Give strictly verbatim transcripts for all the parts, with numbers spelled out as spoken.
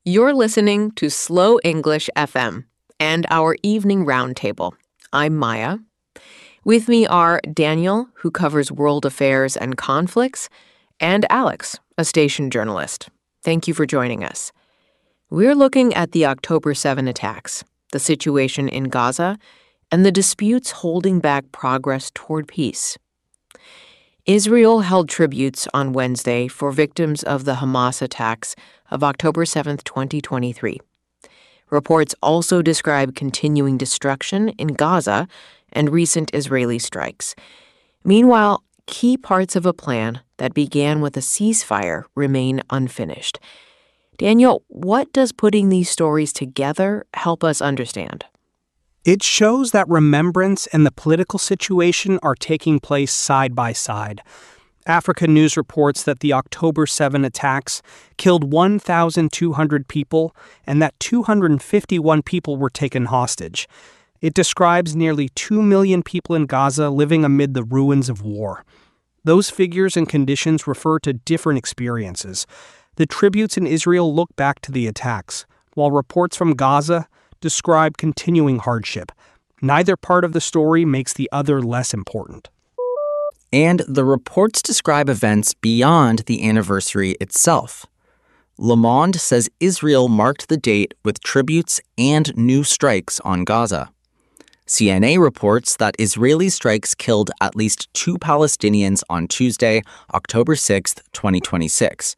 You're listening to Slow English F M and our evening roundtable. I'm Maya. With me are Daniel, who covers world affairs and conflicts, and Alex, a station journalist. Thank you for joining us. We're looking at the October seventh attacks, the situation in Gaza, and the disputes holding back progress toward peace. Israel held tributes on Wednesday for victims of the Hamas attacks of October seventh, twenty twenty-three. Reports also describe continuing destruction in Gaza and recent Israeli strikes. Meanwhile, key parts of a plan that began with a ceasefire remain unfinished. Daniel, what does putting these stories together help us understand? It shows that remembrance and the political situation are taking place side by side. Africa News reports that the October seventh attacks killed one thousand two hundred people and that two hundred fifty-one people were taken hostage. It describes nearly two million people in Gaza living amid the ruins of war. Those figures and conditions refer to different experiences. The tributes in Israel look back to the attacks, while reports from Gaza describe continuing hardship. Neither part of the story makes the other less important. And the reports describe events beyond the anniversary itself. Le Monde says Israel marked the date with tributes and new strikes on Gaza. C N A reports that Israeli strikes killed at least two Palestinians on Tuesday, October sixth, twenty twenty-six.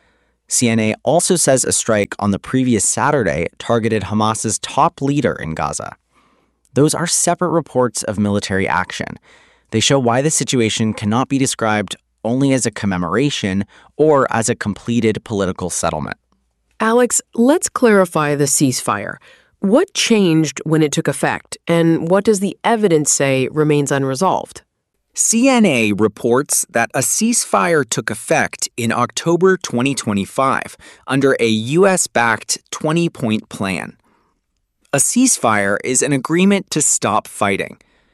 C N A also says a strike on the previous Saturday targeted Hamas's top leader in Gaza. Those are separate reports of military action. They show why the situation cannot be described only as a commemoration or as a completed political settlement. Alex, let's clarify the ceasefire. What changed when it took effect, and what does the evidence say remains unresolved? C N A reports that a ceasefire took effect in October twenty twenty-five under a U S-backed twenty-point plan. A ceasefire is an agreement to stop fighting.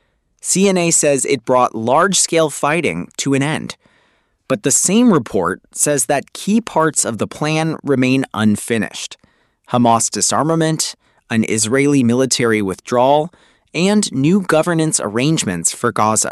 C N A says it brought large-scale fighting to an end. But the same report says that key parts of the plan remain unfinished: Hamas disarmament, an Israeli military withdrawal, and new governance arrangements for Gaza.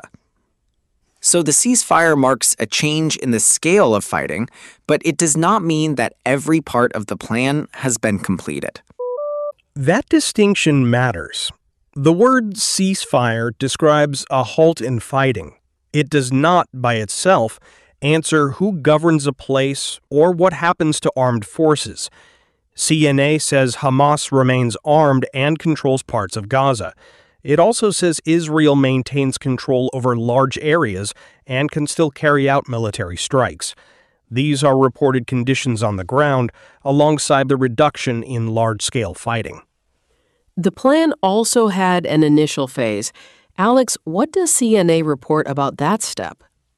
So the ceasefire marks a change in the scale of fighting, but it does not mean that every part of the plan has been completed. That distinction matters. The word ceasefire describes a halt in fighting. It does not, by itself, answer who governs a place or what happens to armed forces. C N A says Hamas remains armed and controls parts of Gaza. It also says Israel maintains control over large areas and can still carry out military strikes. These are reported conditions on the ground, alongside the reduction in large-scale fighting. The plan also had an initial phase. Alex, what does C N A report about that step?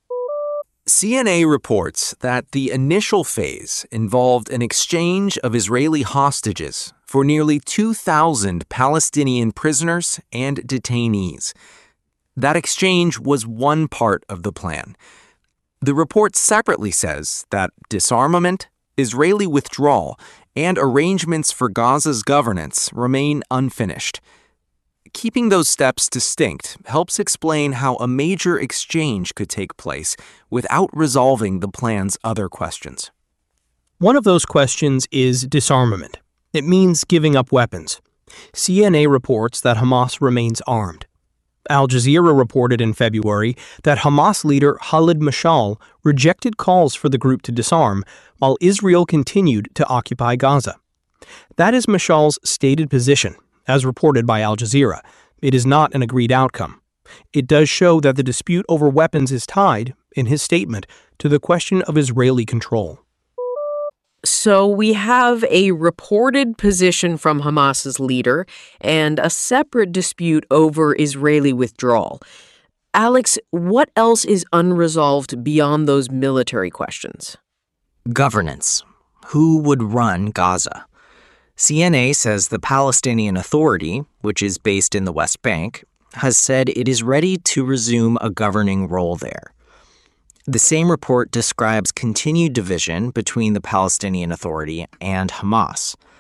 C N A reports that the initial phase involved an exchange of Israeli hostages for nearly two thousand Palestinian prisoners and detainees. That exchange was one part of the plan. The report separately says that disarmament, Israeli withdrawal, and arrangements for Gaza's governance remain unfinished. Keeping those steps distinct helps explain how a major exchange could take place without resolving the plan's other questions. One of those questions is disarmament. It means giving up weapons. C N A reports that Hamas remains armed. Al Jazeera reported in February that Hamas leader Khalid Mashal rejected calls for the group to disarm, while Israel continued to occupy Gaza. That is Mashal's stated position, as reported by Al Jazeera. It is not an agreed outcome. It does show that the dispute over weapons is tied, in his statement, to the question of Israeli control. So we have a reported position from Hamas's leader and a separate dispute over Israeli withdrawal. Alex, what else is unresolved beyond those military questions? Governance. Who would run Gaza? C N A says the Palestinian Authority, which is based in the West Bank, has said it is ready to resume a governing role there. The same report describes continued division between the Palestinian Authority and Hamas.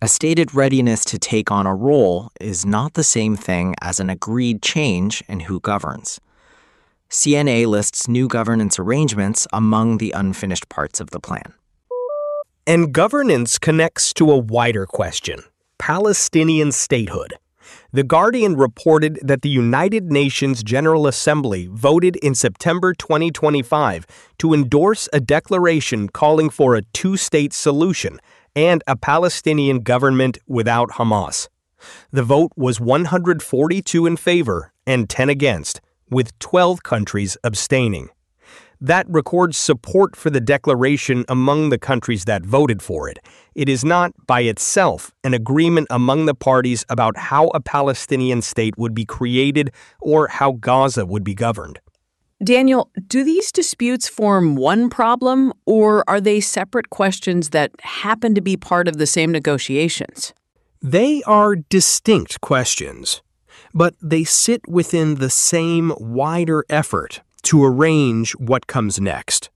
A stated readiness to take on a role is not the same thing as an agreed change in who governs. C N A lists new governance arrangements among the unfinished parts of the plan. And governance connects to a wider question: Palestinian statehood. The Guardian reported that the United Nations General Assembly voted in September twenty twenty-five to endorse a declaration calling for a two-state solution and a Palestinian government without Hamas. The vote was one hundred forty-two in favor and ten against, with twelve countries abstaining. That records support for the declaration among the countries that voted for it. It is not, by itself, an agreement among the parties about how a Palestinian state would be created or how Gaza would be governed. Daniel, do these disputes form one problem, or are they separate questions that happen to be part of the same negotiations? They are distinct questions, but they sit within the same wider effort to arrange what comes next.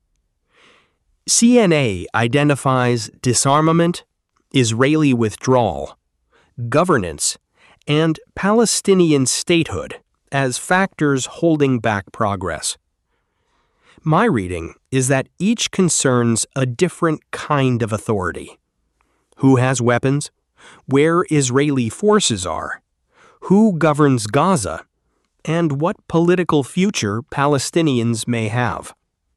C N A identifies disarmament, Israeli withdrawal, governance, and Palestinian statehood as factors holding back progress. My reading is that each concerns a different kind of authority. Who has weapons? Where Israeli forces are? Who governs Gaza? And what political future Palestinians may have.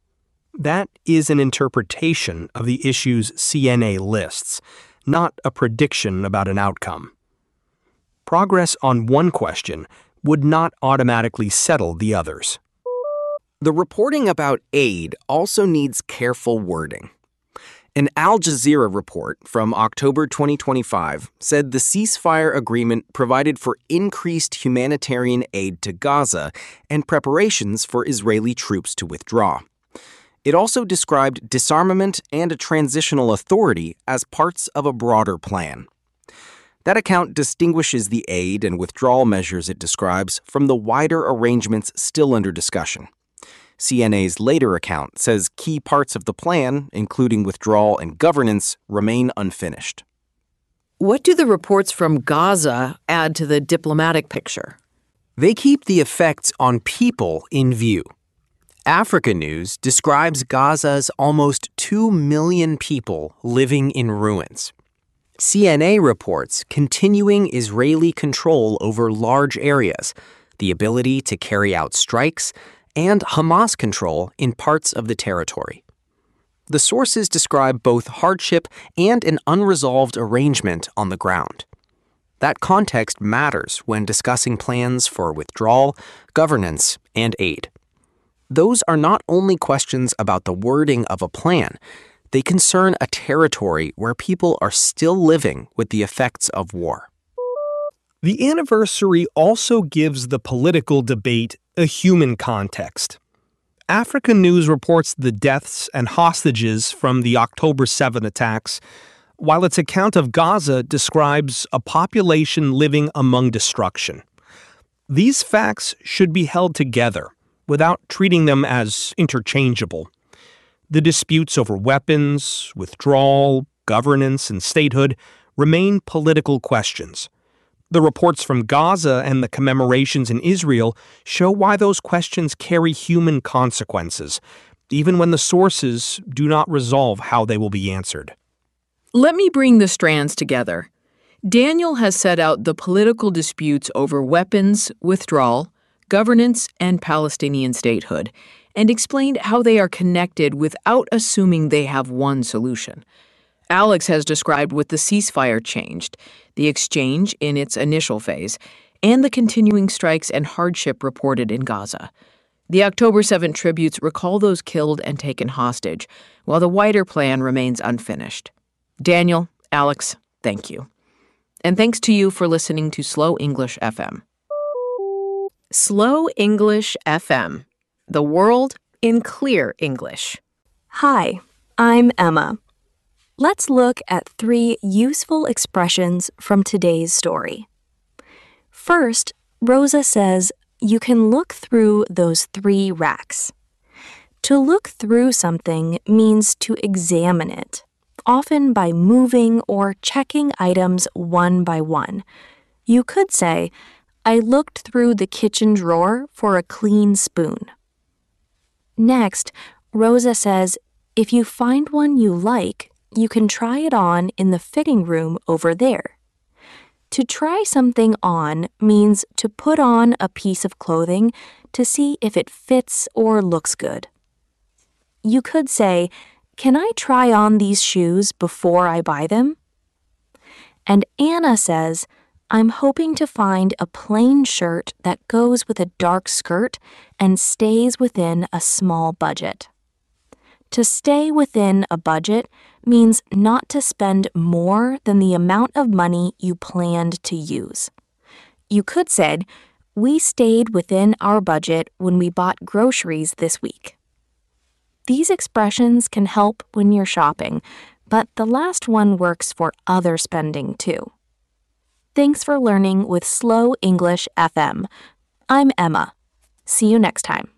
That is an interpretation of the issues C N A lists, not a prediction about an outcome. Progress on one question would not automatically settle the others. The reporting about aid also needs careful wording. An Al Jazeera report from October twenty twenty-five said the ceasefire agreement provided for increased humanitarian aid to Gaza and preparations for Israeli troops to withdraw. It also described disarmament and a transitional authority as parts of a broader plan. That account distinguishes the aid and withdrawal measures it describes from the wider arrangements still under discussion. C N A's later account says key parts of the plan, including withdrawal and governance, remain unfinished. What do the reports from Gaza add to the diplomatic picture? They keep the effects on people in view. Africa News describes Gaza's almost two million people living in ruins. C N A reports continuing Israeli control over large areas, the ability to carry out strikes, and Hamas control in parts of the territory. The sources describe both hardship and an unresolved arrangement on the ground. That context matters when discussing plans for withdrawal, governance, and aid. Those are not only questions about the wording of a plan, they concern a territory where people are still living with the effects of war. The anniversary also gives the political debate a human context. Africa News reports the deaths and hostages from the October seventh attacks, while its account of Gaza describes a population living among destruction. These facts should be held together without treating them as interchangeable. The disputes over weapons, withdrawal, governance, and statehood remain political questions. The reports from Gaza and the commemorations in Israel show why those questions carry human consequences, even when the sources do not resolve how they will be answered. Let me bring the strands together. Daniel has set out the political disputes over weapons, withdrawal, governance, and Palestinian statehood, and explained how they are connected without assuming they have one solution. Alex has described what the ceasefire changed, the exchange in its initial phase, and the continuing strikes and hardship reported in Gaza. The October seventh tributes recall those killed and taken hostage, while the wider plan remains unfinished. Daniel, Alex, thank you. And thanks to you for listening to Slow English F M. Slow English F M, the world in clear English. Hi, I'm Emma. Let's look at three useful expressions from today's story. First, Rosa says, you can look through those three racks. To look through something means to examine it, often by moving or checking items one by one. You could say, I looked through the kitchen drawer for a clean spoon. Next, Rosa says, if you find one you like, you can try it on in the fitting room over there. To try something on means to put on a piece of clothing to see if it fits or looks good. You could say, can I try on these shoes before I buy them? And Anna says, I'm hoping to find a plain shirt that goes with a dark skirt and stays within a small budget. To stay within a budget means not to spend more than the amount of money you planned to use. You could say, we stayed within our budget when we bought groceries this week. These expressions can help when you're shopping, but the last one works for other spending too. Thanks for learning with Slow English F M. I'm Emma. See you next time.